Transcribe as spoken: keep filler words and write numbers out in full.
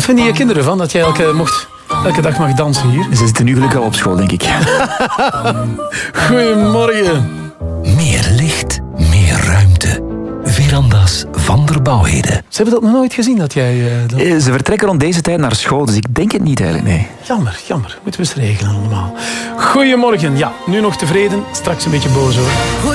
Wat vinden je kinderen ervan dat jij elke, mocht, elke dag mag dansen hier? Ze zitten nu gelukkig al op school, denk ik. Goedemorgen. Meer licht, meer ruimte. Veranda's van der Bouwheden. Ze hebben dat nog nooit gezien, dat jij... Uh, dat... Ze vertrekken rond deze tijd naar school, dus ik denk het niet eigenlijk, nee. Jammer, jammer. Moeten we eens regelen allemaal. Goedemorgen. Ja, nu nog tevreden. Straks een beetje boos hoor.